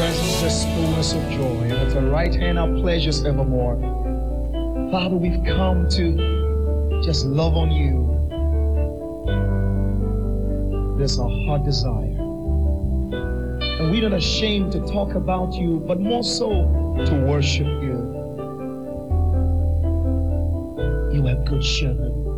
presence is fullness of joy, and at the right hand are pleasures evermore. Father, we've come to just love on you. There's a heart desire. And we're not ashamed to talk about you, but more so to worship you. You are good shepherd.